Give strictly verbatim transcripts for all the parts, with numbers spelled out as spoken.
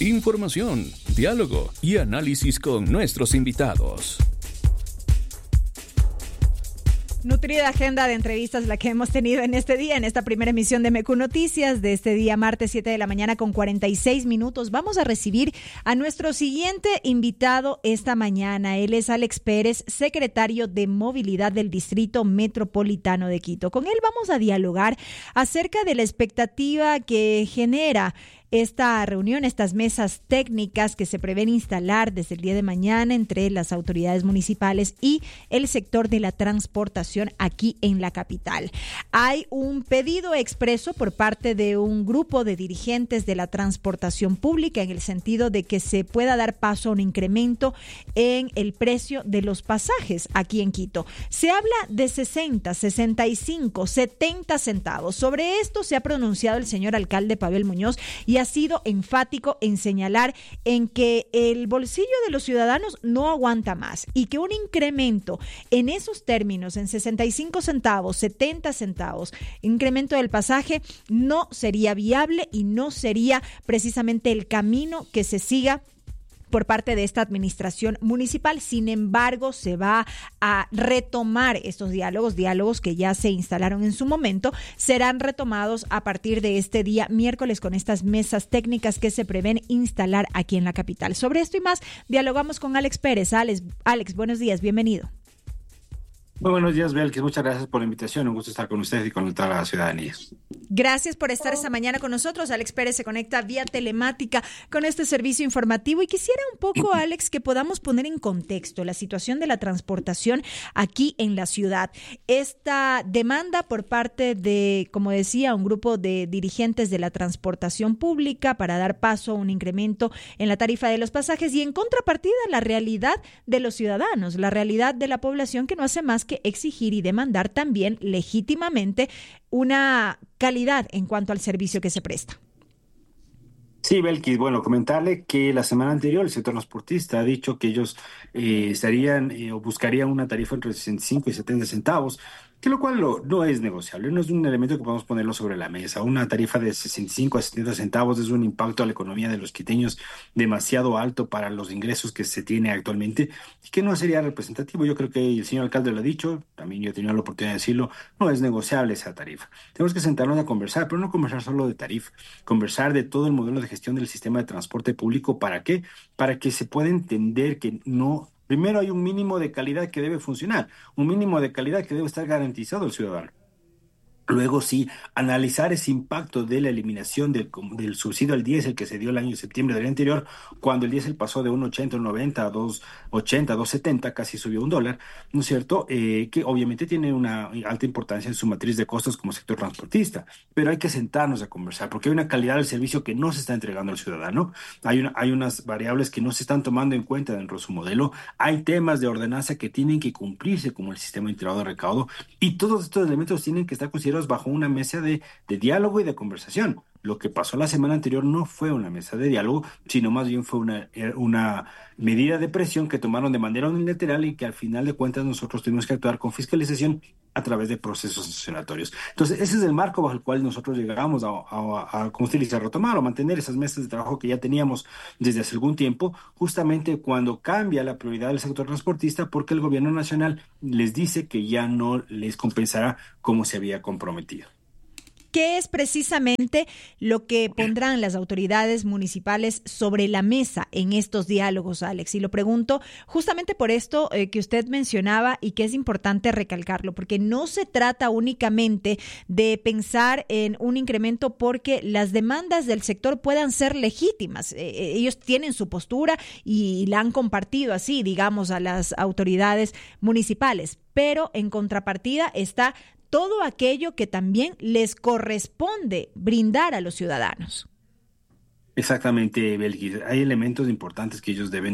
Información, diálogo y análisis con nuestros invitados. Nutrida agenda de entrevistas la que hemos tenido en este día, en esta primera emisión de M Q Noticias de este día, martes siete de la mañana con cuarenta y seis minutos. Vamos a recibir a nuestro siguiente invitado esta mañana. Él es Alex Pérez, secretario de Movilidad del Distrito Metropolitano de Quito. Con él vamos a dialogar acerca de la expectativa que genera esta reunión, estas mesas técnicas que se prevén instalar desde el día de mañana entre las autoridades municipales y el sector de la transportación aquí en la capital. Hay un pedido expreso por parte de un grupo de dirigentes de la transportación pública en el sentido de que se pueda dar paso a un incremento en el precio de los pasajes aquí en Quito. Se habla de sesenta, sesenta y cinco, setenta centavos. Sobre esto se ha pronunciado el señor alcalde Pavel Muñoz y ha sido enfático en señalar en que el bolsillo de los ciudadanos no aguanta más y que un incremento en esos términos, en sesenta y cinco centavos, setenta centavos, incremento del pasaje, no sería viable y no sería precisamente el camino que se siga por parte de esta administración municipal. Sin embargo, se va a retomar estos diálogos, diálogos que ya se instalaron en su momento, serán retomados a partir de este día miércoles con estas mesas técnicas que se prevén instalar aquí en la capital. Sobre esto y más, dialogamos con Alex Pérez. Alex, Alex, buenos días, bienvenido. Muy buenos días, Belkis. Muchas gracias por la invitación. Un gusto estar con ustedes y con toda la ciudadanía. Gracias por estar esta mañana con nosotros. Alex Pérez se conecta vía telemática con este servicio informativo y quisiera un poco, Alex, que podamos poner en contexto la situación de la transportación aquí en la ciudad. Esta demanda por parte de, como decía, un grupo de dirigentes de la transportación pública para dar paso a un incremento en la tarifa de los pasajes y en contrapartida la realidad de los ciudadanos, la realidad de la población que no hace más que exigir y demandar también legítimamente una calidad en cuanto al servicio que se presta. Sí, Belkis, bueno, comentarle que la semana anterior el sector transportista ha dicho que ellos eh, estarían eh, o buscarían una tarifa entre sesenta y cinco y setenta centavos, que lo cual lo, no es negociable, no es un elemento que podemos ponerlo sobre la mesa. Una tarifa de sesenta y cinco a setenta centavos es un impacto a la economía de los quiteños demasiado alto para los ingresos que se tiene actualmente y que no sería representativo. Yo creo que el señor alcalde lo ha dicho, también yo he tenido la oportunidad de decirlo, no es negociable esa tarifa. Tenemos que sentarnos a conversar, pero no conversar solo de tarifa, conversar de todo el modelo de gestión del sistema de transporte público. ¿Para qué? Para que se pueda entender que no... Primero hay un mínimo de calidad que debe funcionar, un mínimo de calidad que debe estar garantizado al ciudadano. Luego sí, analizar ese impacto de la eliminación del, del subsidio al diésel que se dio el año de septiembre del anterior, cuando el diésel pasó de uno ochenta, uno noventa a dos ochenta, dos setenta, casi subió un dólar, ¿no es cierto? Eh, que obviamente tiene una alta importancia en su matriz de costos como sector transportista, pero hay que sentarnos a conversar porque hay una calidad del servicio que no se está entregando al ciudadano, hay, una, hay unas variables que no se están tomando en cuenta dentro de su modelo, hay temas de ordenanza que tienen que cumplirse como el sistema integrado de recaudo y todos estos elementos tienen que estar considerados bajo una mesa de, de diálogo y de conversación. Lo que pasó la semana anterior no fue una mesa de diálogo, sino más bien fue una, una medida de presión que tomaron de manera unilateral y que al final de cuentas nosotros tuvimos que actuar con fiscalización a través de procesos sancionatorios. Entonces, ese es el marco bajo el cual nosotros llegamos a, a, a, como usted dice, a retomar o mantener esas mesas de trabajo que ya teníamos desde hace algún tiempo, justamente cuando cambia la prioridad del sector transportista porque el gobierno nacional les dice que ya no les compensará como se había comprometido. ¿Qué es precisamente lo que pondrán las autoridades municipales sobre la mesa en estos diálogos, Alex? Y lo pregunto justamente por esto eh, que usted mencionaba y que es importante recalcarlo, porque no se trata únicamente de pensar en un incremento porque las demandas del sector puedan ser legítimas. Eh, ellos tienen su postura y la han compartido así, digamos, a las autoridades municipales, pero en contrapartida está todo aquello que también les corresponde brindar a los ciudadanos. Exactamente, Belkis. Hay elementos importantes que ellos deben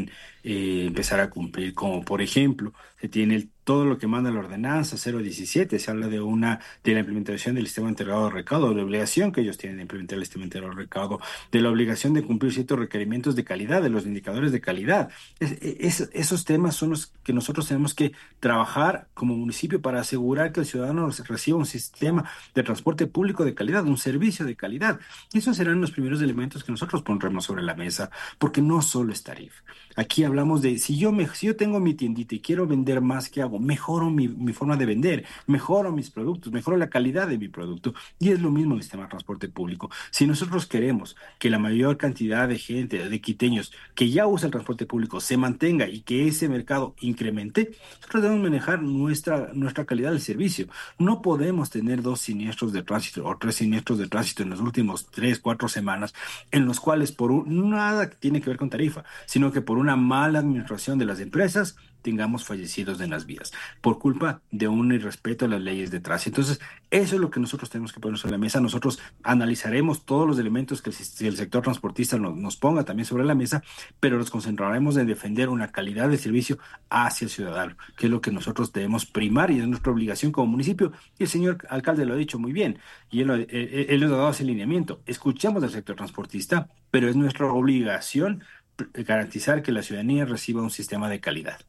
eh, empezar a cumplir, como por ejemplo, se tiene el, todo lo que manda la ordenanza cero diecisiete, se habla de una de la implementación del sistema integrado de recaudo, de la obligación que ellos tienen de implementar el sistema integrado de recaudo, de la obligación de cumplir ciertos requerimientos de calidad, de los indicadores de calidad. Es, es, esos temas son los que nosotros tenemos que trabajar como municipio para asegurar que el ciudadano reciba un sistema de transporte público de calidad, un servicio de calidad. Y esos serán los primeros elementos que nosotros pondremos sobre la mesa, porque no solo es tarifa. Aquí hablamos de, si yo, me, si yo tengo mi tiendita y quiero vender más, ¿qué hago? Mejoro mi, mi forma de vender, mejoro mis productos, mejoro la calidad de mi producto. Y es lo mismo el sistema de transporte público. Si nosotros queremos que la mayor cantidad de gente, de quiteños, que ya usa el transporte público, se mantenga y que ese mercado incremente, nosotros debemos manejar nuestra, nuestra calidad del servicio. No podemos tener dos siniestros de tránsito o tres siniestros de tránsito en los últimos tres, cuatro semanas, en los cuales por un, nada que tiene que ver con tarifa, sino que por una mala administración de las empresas tengamos fallecidos en las vías, por culpa de un irrespeto a las leyes de tránsito. Entonces, eso es lo que nosotros tenemos que poner sobre la mesa. Nosotros analizaremos todos los elementos que el, el sector transportista nos, nos ponga también sobre la mesa, pero nos concentraremos en defender una calidad de servicio hacia el ciudadano, que es lo que nosotros debemos primar y es nuestra obligación como municipio. Y el señor alcalde lo ha dicho muy bien, y él, él, él nos ha dado ese lineamiento. Escuchamos al sector transportista, pero es nuestra obligación garantizar que la ciudadanía reciba un sistema de calidad.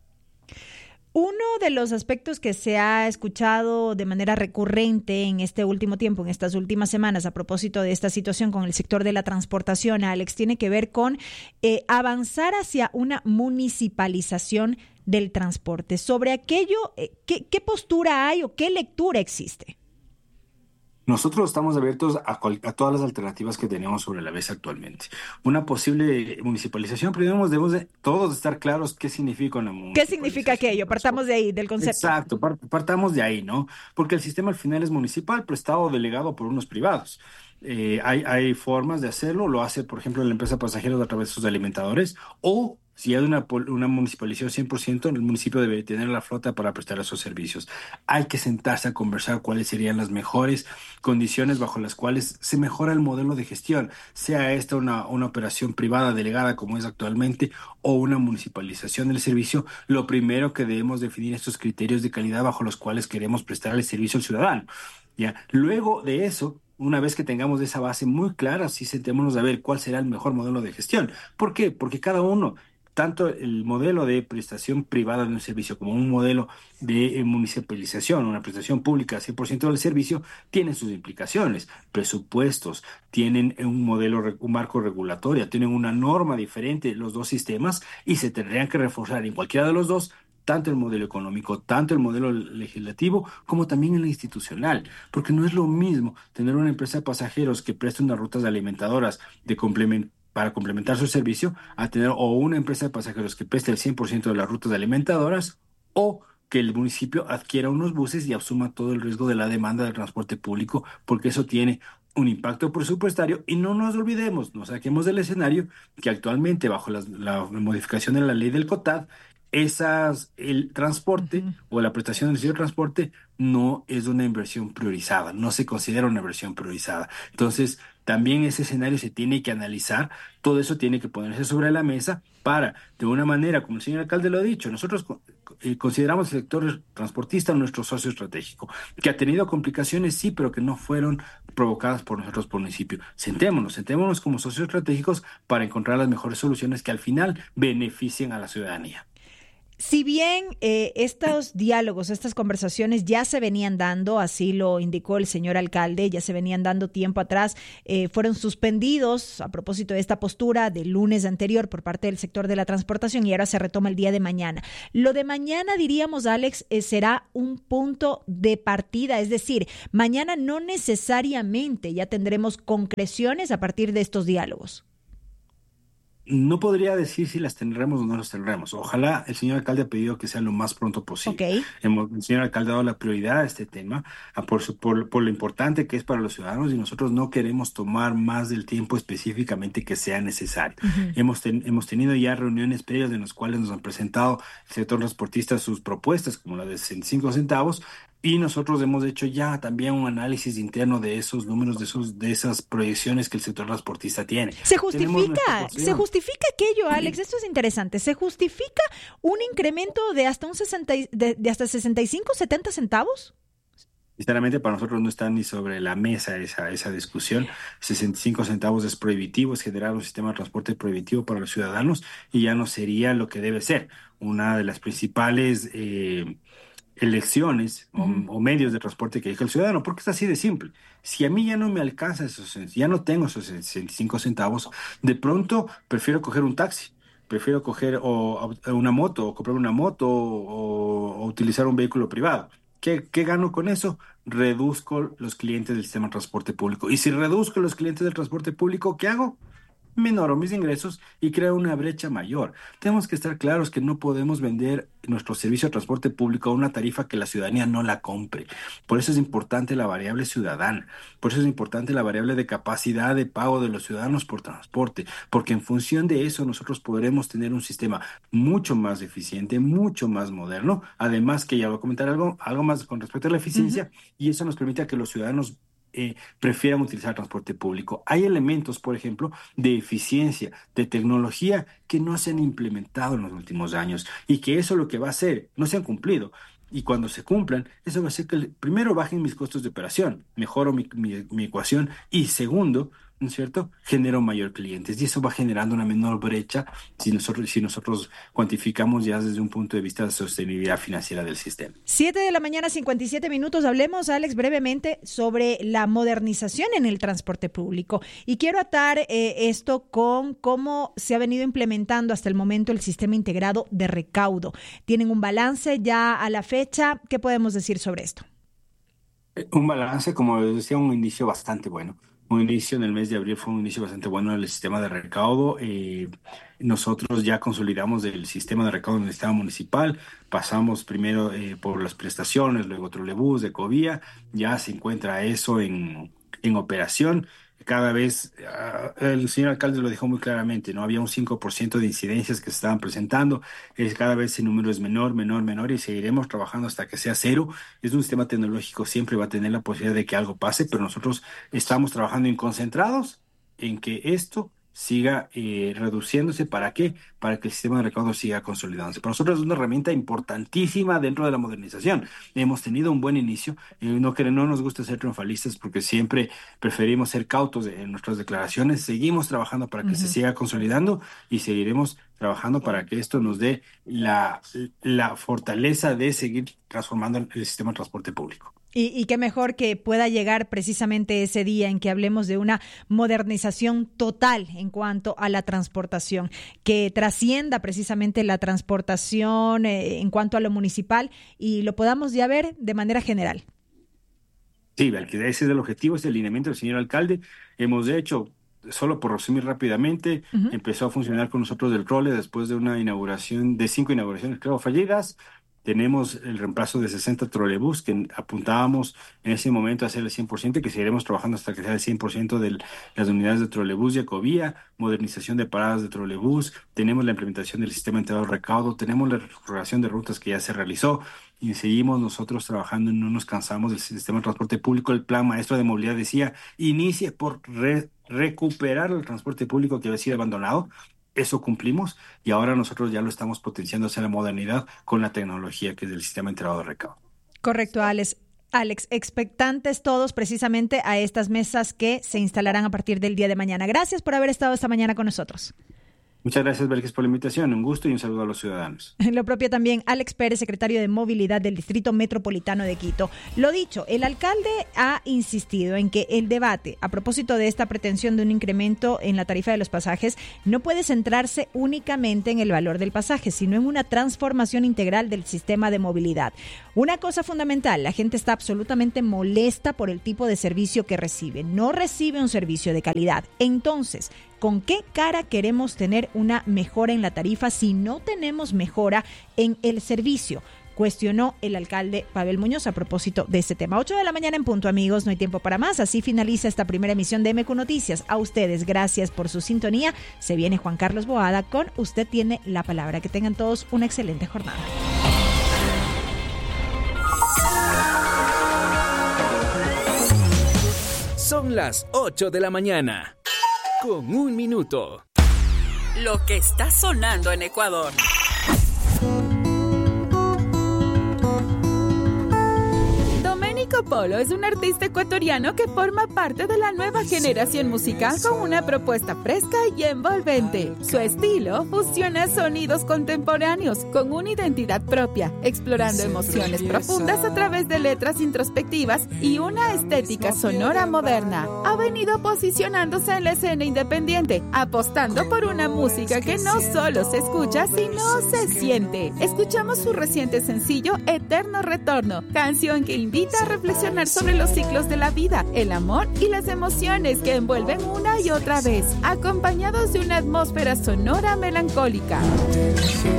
Uno de los aspectos que se ha escuchado de manera recurrente en este último tiempo, en estas últimas semanas, a propósito de esta situación con el sector de la transportación, Alex, tiene que ver con eh, avanzar hacia una municipalización del transporte. Sobre aquello, eh, ¿qué, qué postura hay o qué lectura existe? Nosotros estamos abiertos a, cual, a todas las alternativas que tenemos sobre la mesa actualmente. Una posible municipalización, primero debemos de, todos estar claros qué significa una municipalización. ¿Qué significa aquello? Partamos de ahí, del concepto. Exacto, partamos de ahí, ¿no? Porque el sistema al final es municipal, prestado o delegado por unos privados. Eh, hay, hay formas de hacerlo, lo hace, por ejemplo, la empresa Pasajeros a través de sus alimentadores, o si hay una, una municipalización cien por ciento, el municipio debe tener la flota para prestar esos servicios. Hay que sentarse a conversar cuáles serían las mejores condiciones bajo las cuales se mejora el modelo de gestión, sea esta una, una operación privada delegada como es actualmente o una municipalización del servicio. Lo primero que debemos definir estos criterios de calidad bajo los cuales queremos prestar el servicio al ciudadano. ¿Ya? Luego de eso, una vez que tengamos esa base muy clara, sí sentémonos a ver cuál será el mejor modelo de gestión. ¿Por qué? Porque cada uno, tanto el modelo de prestación privada de un servicio como un modelo de municipalización, una prestación pública cien por ciento del servicio, tienen sus implicaciones, presupuestos, tienen un modelo, un marco regulatorio, tienen una norma diferente los dos sistemas y se tendrían que reforzar en cualquiera de los dos, tanto el modelo económico, tanto el modelo legislativo, como también el institucional, porque no es lo mismo tener una empresa de pasajeros que preste unas rutas alimentadoras de complemento para complementar su servicio, a tener o una empresa de pasajeros que preste el cien por ciento de las rutas alimentadoras, o que el municipio adquiera unos buses y asuma todo el riesgo de la demanda del transporte público, porque eso tiene un impacto presupuestario. Y no nos olvidemos, no saquemos del escenario que actualmente bajo las, la modificación de la ley del COTAD, esas, el transporte uh-huh. o la prestación del servicio de transporte no es una inversión priorizada, no se considera una inversión priorizada. Entonces, también ese escenario se tiene que analizar, todo eso tiene que ponerse sobre la mesa para, de una manera, como el señor alcalde lo ha dicho, nosotros eh, consideramos el sector transportista nuestro socio estratégico, que ha tenido complicaciones, sí, pero que no fueron provocadas por nosotros por municipio. Sentémonos, sentémonos como socios estratégicos para encontrar las mejores soluciones que al final beneficien a la ciudadanía. Si bien eh, estos diálogos, estas conversaciones ya se venían dando, así lo indicó el señor alcalde, ya se venían dando tiempo atrás, eh, fueron suspendidos a propósito de esta postura del lunes anterior por parte del sector de la transportación y ahora se retoma el día de mañana. Lo de mañana, diríamos, Alex, eh, será un punto de partida, es decir, mañana no necesariamente ya tendremos concreciones a partir de estos diálogos. No podría decir si las tendremos o no las tendremos. Ojalá el señor alcalde ha pedido que sea lo más pronto posible. Okay. Hemos, el señor alcalde ha dado la prioridad a este tema a por, su, por, por lo importante que es para los ciudadanos y nosotros no queremos tomar más del tiempo específicamente que sea necesario. Uh-huh. Hemos, ten, hemos tenido ya reuniones previas en las cuales nos han presentado el sector transportista sus propuestas, como la de cinco centavos, Y nosotros hemos hecho ya también un análisis interno de esos números, de esos, de esas proyecciones que el sector transportista tiene. ¿Se justifica, se justifica aquello, Alex? Esto es interesante. ¿Se justifica un incremento de hasta un sesenta, de, de hasta sesenta y cinco, setenta centavos? Sinceramente, para nosotros no está ni sobre la mesa esa, esa discusión. sesenta y cinco centavos es prohibitivo, es generar un sistema de transporte prohibitivo para los ciudadanos y ya no sería lo que debe ser. Una de las principales eh, elecciones o, Uh-huh. o medios de transporte que deja el ciudadano, porque es así de simple. Si a mí ya no me alcanza esos, ya no tengo esos sesenta y cinco centavos, de pronto prefiero coger un taxi. Prefiero coger o, o una moto, o comprar una moto, o, o utilizar un vehículo privado. ¿Qué, qué gano con eso? Reduzco los clientes del sistema de transporte público. Y si reduzco los clientes del transporte público, ¿qué hago? Menoro mis ingresos y creo una brecha mayor. Tenemos que estar claros que no podemos vender nuestro servicio de transporte público a una tarifa que la ciudadanía no la compre. Por eso es importante la variable ciudadana. Por eso es importante la variable de capacidad de pago de los ciudadanos por transporte. Porque en función de eso nosotros podremos tener un sistema mucho más eficiente, mucho más moderno. Además que ya voy a comentar algo, algo más con respecto a la eficiencia, uh-huh. y eso nos permite a que los ciudadanos Eh, prefieran utilizar transporte público. Hay elementos, por ejemplo, de eficiencia, de tecnología que no se han implementado en los últimos años y que eso lo que va a hacer, no se han cumplido. Y cuando se cumplan, eso va a hacer que primero bajen mis costos de operación, mejoro mi, mi, mi ecuación y segundo, ¿no es cierto?, genero mayor clientes y eso va generando una menor brecha si nosotros, si nosotros cuantificamos ya desde un punto de vista de sostenibilidad financiera del sistema. Siete de la mañana, cincuenta y siete minutos. Hablemos, Alex, brevemente sobre la modernización en el transporte público. Y quiero atar eh, esto con cómo se ha venido implementando hasta el momento el sistema integrado de recaudo. ¿Tienen un balance ya a la fecha? ¿Qué podemos decir sobre esto? Un balance, como les decía, un inicio bastante bueno. Un inicio en el mes de abril fue un inicio bastante bueno en el sistema de recaudo. Eh, nosotros ya consolidamos el sistema de recaudo en el sistema municipal. Pasamos primero eh, por las prestaciones, luego trolebús, ecovía. Ya se encuentra eso en, en operación. Cada vez, uh, el señor alcalde lo dijo muy claramente, ¿no? Había un cinco por ciento de incidencias que se estaban presentando. Es, cada vez el número es menor, menor, menor y seguiremos trabajando hasta que sea cero. Es un sistema tecnológico, siempre va a tener la posibilidad de que algo pase, pero nosotros estamos trabajando en concentrados en que esto siga eh, reduciéndose. ¿Para qué? Para que el sistema de recaudo siga consolidándose. Para nosotros es una herramienta importantísima dentro de la modernización. Hemos tenido un buen inicio. Eh, no, que no nos gusta ser triunfalistas porque siempre preferimos ser cautos en nuestras declaraciones. Seguimos trabajando para que uh-huh. se siga consolidando y seguiremos trabajando para que esto nos dé la, la fortaleza de seguir transformando el sistema de transporte público. Y, y qué mejor que pueda llegar precisamente ese día en que hablemos de una modernización total en cuanto a la transportación, que trascienda precisamente la transportación eh, en cuanto a lo municipal y lo podamos ya ver de manera general. Sí, ese es el objetivo, ese es el lineamiento del señor alcalde. Hemos hecho, solo por resumir rápidamente, uh-huh. empezó a funcionar con nosotros el role después de una inauguración, de cinco inauguraciones creo fallidas. Tenemos el reemplazo de sesenta trolebús que apuntábamos en ese momento a hacer el cien por ciento y que seguiremos trabajando hasta que sea el cien por ciento de las unidades de trolebús y ecovía, modernización de paradas de trolebús, tenemos la implementación del sistema integrado de recaudo, tenemos la reestructuración de rutas que ya se realizó y seguimos nosotros trabajando y no nos cansamos del sistema de transporte público. El plan maestro de movilidad decía, inicie por re- recuperar el transporte público que había sido abandonado. Eso cumplimos y ahora nosotros ya lo estamos potenciando hacia la modernidad con la tecnología que es el sistema integrado de recaudo. Correcto, Alex. Alex, expectantes todos precisamente a estas mesas que se instalarán a partir del día de mañana. Gracias por haber estado esta mañana con nosotros. Muchas gracias, Belkis, por la invitación. Un gusto y un saludo a los ciudadanos. Lo propio también, Alex Pérez, secretario de Movilidad del Distrito Metropolitano de Quito. Lo dicho, el alcalde ha insistido en que el debate a propósito de esta pretensión de un incremento en la tarifa de los pasajes no puede centrarse únicamente en el valor del pasaje, sino en una transformación integral del sistema de movilidad. Una cosa fundamental, la gente está absolutamente molesta por el tipo de servicio que recibe. No recibe un servicio de calidad. Entonces, ¿con qué cara queremos tener una mejora en la tarifa si no tenemos mejora en el servicio? Cuestionó el alcalde Pavel Muñoz a propósito de este tema. ocho de la mañana en punto, amigos. No hay tiempo para más. Así finaliza esta primera emisión de M Q Noticias. A ustedes, gracias por su sintonía. Se viene Juan Carlos Boada con Usted Tiene la Palabra. Que tengan todos una excelente jornada. Son las ocho de la mañana, con un minuto. Lo que está sonando en Ecuador. Domenico Polo es un artista ecuatoriano que forma parte de la nueva generación musical con una propuesta fresca y envolvente. Su estilo fusiona sonidos contemporáneos con una identidad propia, explorando emociones profundas a través de letras introspectivas y una estética sonora moderna. Ha venido posicionándose en la escena independiente, apostando por una música que no solo se escucha, sino se siente. Escuchamos su reciente sencillo Eterno Retorno, canción que invita a reflexionar sobre los ciclos de la vida, el amor y las emociones que envuelven una y otra vez, acompañados de una atmósfera sonora melancólica.